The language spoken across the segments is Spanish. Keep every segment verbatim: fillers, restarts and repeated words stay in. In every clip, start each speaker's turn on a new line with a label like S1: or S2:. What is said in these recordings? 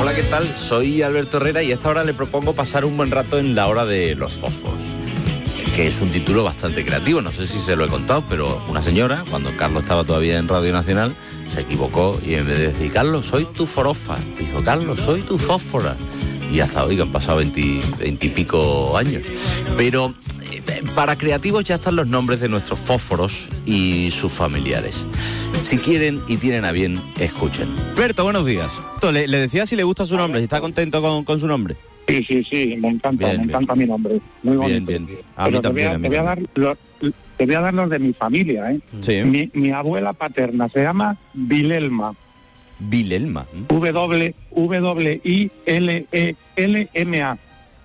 S1: Hola, ¿qué tal? Soy Alberto Herrera y a esta hora le propongo pasar un buen rato en la hora de los fósforos, que es un título bastante creativo, no sé si se lo he contado, pero una señora, cuando Carlos estaba todavía en Radio Nacional, se equivocó y en vez de decir, Carlos, soy tu forofa, dijo, Carlos, soy tu fósfora. Y hasta hoy, que han pasado veintipico años. Pero eh, para creativos ya están los nombres de nuestros fósforos y sus familiares. Si quieren y tienen a bien, escuchen. Berto, buenos días. Le, le decía si le gusta su nombre, si está contento con, con su nombre.
S2: Sí, sí, sí, me encanta,
S1: bien,
S2: me
S1: bien.
S2: encanta mi nombre. Muy bonito.
S1: Bien, bien. A
S2: Pero
S1: mí también.
S2: Te voy a,
S1: a mí
S2: te voy a dar los, te voy a dar los de mi familia, ¿eh?
S1: Sí.
S2: Mi, mi abuela paterna se llama Vilelma.
S1: Vilelma.
S2: W W I L E L M A.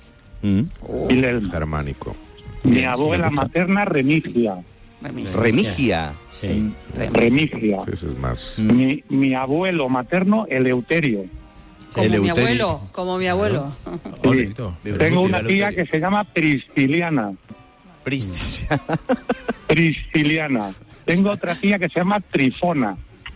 S1: Mm.
S2: Vilelma.
S3: Germánico.
S2: Mi
S1: Bien,
S2: abuela
S1: sí me gusta.
S2: materna Remigia.
S1: Remigia.
S4: Sí.
S2: Remigia.
S3: Sí, eso es más.
S1: Mm.
S2: Mi, mi abuelo materno Eleuterio.
S5: Como mi
S1: Eleuterio.
S5: abuelo, como mi abuelo.
S2: Sí. Tengo una tía que se llama Prisciliana.
S1: Prisciliana.
S2: Prisciliana. Tengo otra tía que se llama Trifona.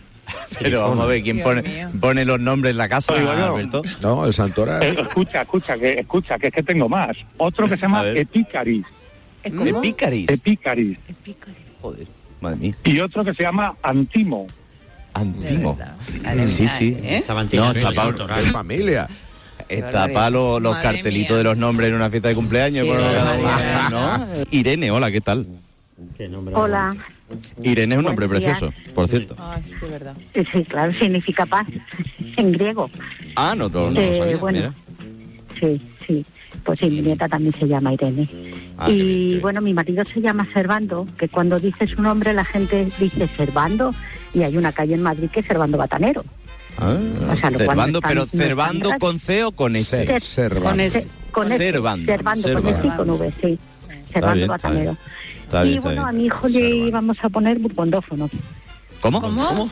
S1: Pero vamos a ver, ¿quién
S5: Dios
S1: pone,
S5: mío.
S1: pone los nombres en la casa,
S2: Oigo yo.
S1: Alberto?
S3: No, el Santoral.
S2: Eh, escucha, escucha, que escucha, que es que tengo más. Otro que se
S1: A
S2: llama
S1: ver.
S2: Epicaris.
S1: ¿De Picaris?
S2: Epicaris.
S1: Joder, madre mía.
S2: Y otro que se llama Antimo.
S1: Antimo.
S5: Madre
S1: Sí,
S5: mía,
S1: sí.
S5: ¿eh?
S4: Estaba
S1: No,
S4: antiguo.
S1: está pa-
S3: ¿Qué familia?
S1: Está para los, los
S5: Madre
S1: cartelitos
S5: mía.
S1: de los nombres en una fiesta de cumpleaños.
S5: Qué
S1: por cada
S5: barbaridad.
S1: uno, ¿no? Irene, hola, ¿qué tal?
S4: Qué nombre
S6: Hola.
S1: Irene es un nombre
S6: Buenos días.
S1: precioso, por cierto.
S5: Ay, sí, es verdad.
S6: Sí, claro, significa paz en griego.
S1: Ah, no, no, no lo
S6: Eh,
S1: sabía,
S6: bueno.
S1: mira.
S6: Sí, sí. Pues sí, mi nieta también se llama Irene.
S1: Ah, qué bien, qué
S6: y
S1: bien.
S6: bueno, mi marido se llama Servando, que cuando dice su nombre la gente dice Servando, y hay una calle en Madrid que es Servando Batanero.
S1: Ah,
S6: O sea, lo cual
S1: Cervando,
S6: no está-
S1: pero
S6: no está
S1: Cervando
S6: mal.
S1: con C o con S.
S3: Ser, ser,
S5: Con
S3: vamos.
S5: ese-
S6: Con ese,
S1: Servando,
S6: Servando, con
S1: Servando.
S6: S y con V, sí. Servando
S1: bien, está
S6: Batanero.
S1: bien. Está bien,
S6: y
S1: está
S6: bueno,
S1: bien.
S6: a mi hijo le
S3: Servando.
S6: íbamos a poner burgondófono.
S1: ¿Cómo?
S5: ¿Cómo?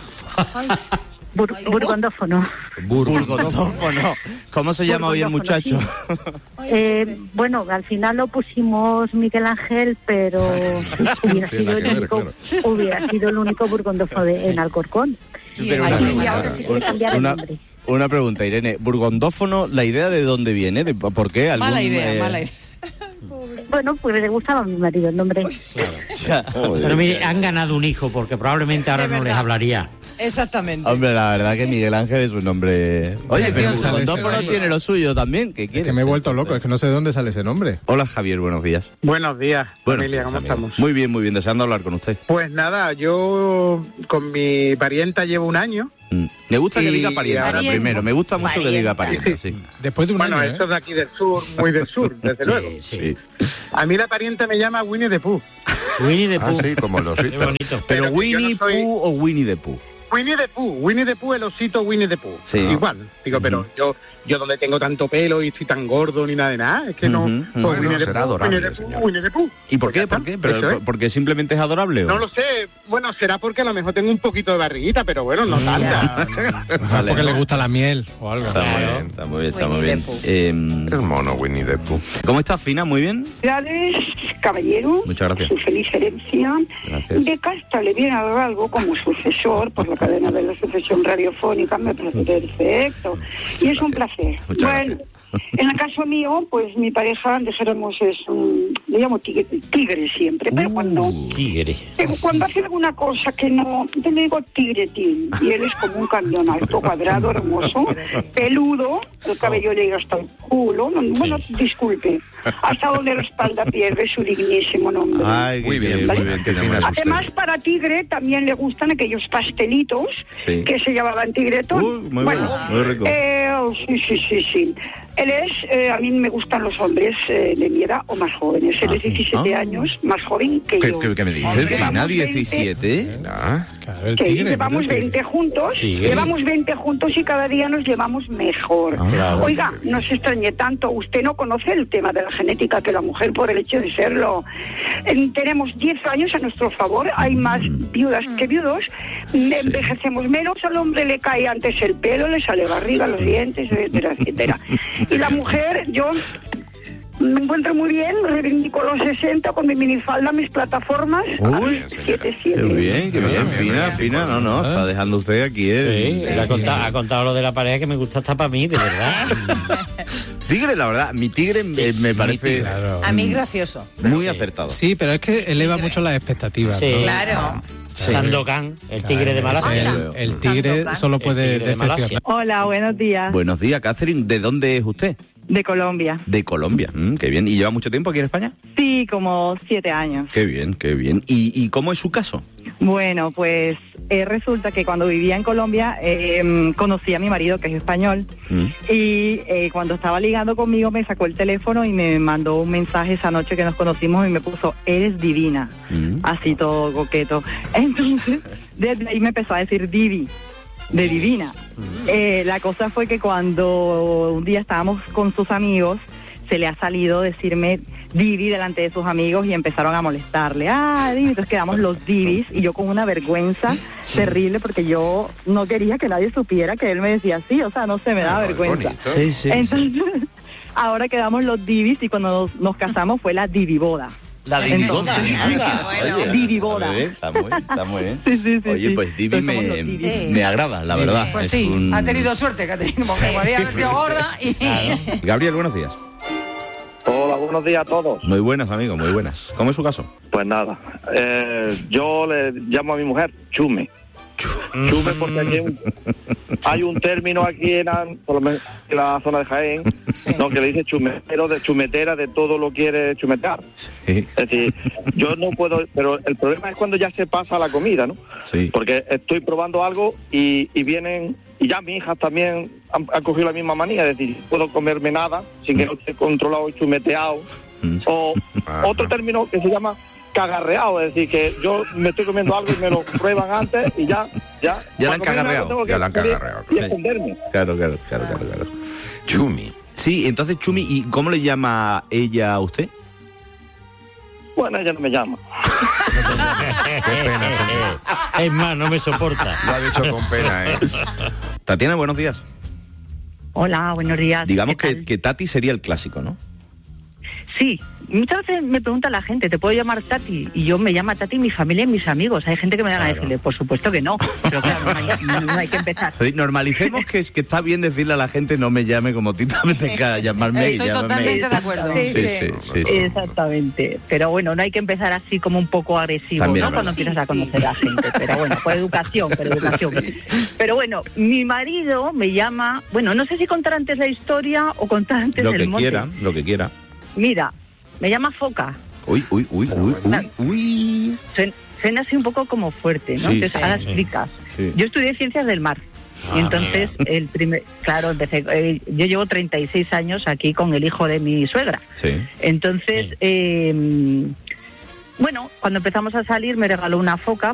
S6: Bur- burgondófono.
S1: Burgondófono. ¿Cómo se llama hoy el muchacho?
S6: Eh, bueno, al final lo pusimos Miguel Ángel, pero hubiera
S3: Tiene
S6: sido
S3: que
S6: el
S3: ver,
S6: único,
S3: claro.
S6: hubiera sido el único burgondófono de- en Alcorcón.
S1: Pero
S6: Ay,
S1: una,
S6: y ahora sí quiere cambiar el
S1: una-
S6: nombre.
S1: una pregunta, Irene. ¿Burgondófono, la idea de dónde viene? ¿De, ¿Por qué? ¿Algún,
S5: Mala idea,
S1: eh,
S5: mala idea.
S6: Bueno, pues le gustaba a mi marido el nombre.
S1: ya.
S4: Pero mire, han ganado un hijo porque probablemente ahora
S5: De
S4: no les
S5: verdad.
S4: hablaría.
S5: Exactamente.
S1: Hombre, la verdad que Miguel Ángel es un nombre... Oye, pero
S5: Precioso.
S1: Burgondófono
S5: Sí.
S1: tiene lo suyo también. ¿Qué
S7: Es
S1: quieres?
S7: que me he vuelto loco, es que no sé de dónde sale ese nombre.
S1: Hola, Javier, buenos días.
S2: Buenos días,
S1: Buenos
S2: familia,
S1: días,
S2: ¿cómo
S1: amigo.
S2: estamos?
S1: Muy bien, muy bien. Deseando hablar con usted.
S2: Pues nada, yo con mi parienta llevo un año.
S1: Mm. Me gusta que
S2: Y
S1: diga parienta,
S2: ahora
S1: lo
S5: mismo-
S1: primero. Me gusta mucho que diga
S5: Parienta.
S1: parienta, sí.
S7: Después de un
S2: Bueno,
S7: año,
S2: esto
S7: ¿eh?
S2: es de aquí del sur, muy del sur, desde luego.
S4: Sí, sí.
S2: A mí la parienta me llama Winnie the Pooh.
S4: Winnie the
S3: Ah,
S4: Pooh.
S3: sí, como los
S4: Qué
S3: hitos.
S4: bonito.
S1: Pero,
S2: Pero que yo
S1: Winnie
S2: no soy-
S1: Pooh o Winnie the Pooh.
S2: Winnie the Pooh, Winnie the Pooh, el osito Winnie the Pooh.
S1: Sí.
S2: Igual, digo, pero yo yo donde tengo tanto pelo y estoy tan gordo ni nada de nada, es que no...
S1: Ujú,
S2: pues
S1: ujú.
S2: Winnie the
S3: Será
S2: Pooh,
S3: adorable,
S2: Winnie the Pooh,
S3: señor.
S2: Winnie the Pooh.
S1: ¿Y por
S2: Pues ya
S1: qué? ¿Por
S2: está,
S1: qué? ¿Pero,
S2: eso es.
S1: ¿Porque simplemente es adorable o...?
S2: No lo sé, bueno, será porque a lo mejor tengo un poquito de barriguita, pero bueno, no tanta.
S1: Vale,
S7: porque
S1: ¿no?
S7: le gusta la miel o algo.
S1: Está muy
S4: Claro.
S1: bien, está muy bien, está muy
S5: Winnie
S1: bien.
S5: the Pooh.
S1: Eh,
S3: Es mono Winnie the Pooh.
S1: ¿Cómo estás, Fina? ¿Muy bien?
S8: Felicidades, caballero.
S1: Muchas gracias.
S8: Su feliz herencia.
S1: Gracias.
S8: De Casta le viene a dar algo como sucesor por la cadena de la sucesión radiofónica. Me parece perfecto. Y es un placer.
S1: Muchas
S8: bueno, en el caso mío, pues mi pareja, dijéramos, es un... Le llamo tigre, tigre siempre, pero cuando...
S4: Tigre.
S8: Pero cuando hace alguna cosa que no, yo le digo tigretín, y él es como un cañón alto, cuadrado, hermoso, peludo, el cabello le llega hasta el culo, no, bueno, disculpe, hasta donde la espalda pierde su dignísimo nombre.
S1: Ay,
S3: Muy bien,
S1: muy
S3: muy
S1: bien.
S3: bien, qué fina es
S8: Además,
S3: usted.
S8: para Tigre también le gustan aquellos pastelitos
S1: Sí.
S8: que se llamaban tigretón.
S1: Uy, muy bueno, muy rico.
S8: eh, sí, sí, sí, sí. Él es, eh, a mí me gustan los hombres eh, de mi edad o más jóvenes. Él es diecisiete
S1: ah.
S8: años, más joven que
S1: ¿Qué,
S8: yo.
S1: qué, qué me dices,
S8: Llevamos
S1: Fina?
S8: veinte
S1: ¿diecisiete?
S3: Ah,
S7: Claro, el
S8: Que
S7: tigre.
S8: llevamos
S7: mira el tigre.
S8: veinte juntos,
S4: Tigre.
S8: llevamos veinte juntos y cada día nos llevamos mejor.
S4: claro.
S8: Oiga, no se extrañe tanto, usted no conoce el tema de la genética, que la mujer por el hecho de serlo. Eh, tenemos diez años a nuestro favor, hay más viudas que viudos, envejecemos menos, al hombre le cae antes el pelo, le sale barriga, los dientes, etcétera, etcétera. Y la mujer, yo... Me encuentro muy bien, reivindico los sesenta con mi minifalda, mis plataformas.
S1: Uy,
S8: siete,
S1: Qué
S8: siete.
S1: bien, qué bien,
S3: Bien,
S1: fina,
S3: bien,
S1: fina, no, no, está dejando usted aquí,
S4: Sí,
S1: ¿eh?
S4: él ha contado, ha contado lo de la pareja que me gusta hasta para mí, de verdad.
S1: Tigre, la verdad, mi tigre me, me parece
S7: Claro.
S5: A mí gracioso.
S1: muy
S4: Sí.
S1: acertado.
S7: Sí, pero es que eleva mucho las expectativas.
S4: Sí.
S7: ¿no?
S5: Claro.
S4: Sandokan, el tigre de Malasia.
S7: El, el tigre
S5: Sandokan.
S7: solo puede
S4: El tigre de Malasia.
S7: decepcionar.
S9: Hola, buenos días.
S1: Buenos días, Catherine, ¿de dónde es usted?
S9: De Colombia.
S1: De Colombia, mm, qué bien. ¿Y lleva mucho tiempo aquí en España?
S9: Sí, como siete años.
S1: Qué bien, qué bien. ¿Y, y cómo es su caso?
S9: Bueno, pues eh, resulta que cuando vivía en Colombia eh, conocí a mi marido, que es español,
S1: Mm.
S9: y eh, cuando estaba ligando conmigo me sacó el teléfono y me mandó un mensaje esa noche que nos conocimos y me puso, eres divina,
S1: Mm.
S9: así todo coqueto. Entonces, desde ahí me empezó a decir Divi, de divina. Eh, la cosa fue que cuando un día estábamos con sus amigos, se le ha salido decirme Divi delante de sus amigos y empezaron a molestarle. Ah, Divi, entonces quedamos los Divis y yo con una vergüenza terrible porque yo no quería que nadie supiera que él me decía así, o sea, no sé, me daba
S3: Ah,
S9: vergüenza.
S3: bonito.
S1: Sí, sí.
S9: Entonces, ahora quedamos los Divis y cuando nos, nos casamos fue la Diviboda.
S1: La Diviboda.
S9: Entonces,
S1: anda.
S5: bueno.
S1: Oye,
S9: Diviboda.
S1: a ver, Está muy, está muy bien.
S9: Sí, sí, sí,
S1: Oye,
S9: sí.
S1: pues Divi
S9: Entonces,
S1: me,
S9: somos los Divis.
S1: me agrada, la verdad.
S5: Pues
S1: Es
S5: sí,
S1: un-
S5: ha tenido suerte, Catherine, porque podía haber sido gorda y...
S1: Gabriel, buenos días.
S10: Hola, buenos días a todos.
S1: Muy buenas, amigo, muy buenas. ¿Cómo es su caso?
S10: Pues nada, eh, yo le llamo a mi mujer Chume. Chume porque aquí hay un, hay un término aquí en, la- por lo menos en la zona de Jaén, no, que le dice chumetero, de chumetera, de todo lo quiere chumetear.
S1: Sí,
S10: Es decir, yo no puedo, pero el problema es cuando ya se pasa la comida, ¿no?
S1: sí.
S10: Porque estoy probando algo y, y vienen, y ya mis hijas también han, han cogido la misma manía, es decir, puedo comerme nada sin que no esté controlado y chumeteado.
S1: Mm.
S10: O
S3: Ajá.
S10: otro término que se llama cagarreado, es decir, que yo me estoy comiendo algo y me lo prueban antes y ya, ya.
S1: Ya la han
S10: para comerme
S1: cagarreado,
S10: algo tengo que
S3: ya la han
S10: salir
S3: cagarreado,
S10: Y
S1: claro.
S10: esconderme.
S1: Claro, claro, claro, claro, claro.
S3: Chumi.
S1: Sí, entonces, Chumi, ¿y cómo le llama ella a usted?
S10: Bueno, ella no me llama.
S3: Qué pena, señor.
S4: Es más, no me soporta.
S3: Lo ha dicho con pena, ¿eh?
S1: Tatiana, buenos días.
S6: Hola, buenos días.
S1: Digamos
S6: ¿Qué
S1: que,
S6: tal?
S1: que Tati sería el clásico, ¿no?
S6: Sí, muchas veces me pregunta la gente, ¿te puedo llamar Tati? Y yo me llama Tati mi familia y mis amigos. Hay gente que me da ganas de decirle, por supuesto que no, pero claro, no hay, no hay que empezar.
S1: Sí, normalicemos que, es, que está bien decirle a la gente no me llame como Tita, me tenga que llamarme.
S5: Estoy
S1: llámame.
S5: totalmente de acuerdo.
S6: Sí,
S1: Sí, sí, sí, sí.
S6: Exactamente, pero bueno, no hay que empezar así como un poco agresivo,
S1: También
S6: ¿no?
S1: es
S6: Cuando
S1: verdad.
S6: empiezas a
S5: Sí,
S6: conocer a la gente, pero bueno, por educación, por educación. Pero bueno, mi marido me llama, bueno, no sé si contar antes la historia o contar antes
S1: Lo
S6: el
S1: que
S6: monte.
S1: quiera, lo que quiera.
S6: Mira, me llama Foca.
S1: Uy, uy, uy, uy, uy, uy.
S6: Suena, suena así un poco como fuerte, ¿no?
S1: Sí,
S6: Entonces,
S1: sí,
S6: ahora
S4: sí.
S6: explicas.
S1: Sí.
S6: Yo estudié Ciencias del Mar.
S4: Ah,
S6: y entonces,
S4: mira.
S6: el primer, claro, empecé, eh, yo llevo treinta y seis años aquí con el hijo de mi suegra.
S1: Sí.
S6: Entonces,
S4: Sí.
S6: eh, bueno, cuando empezamos a salir me regaló una foca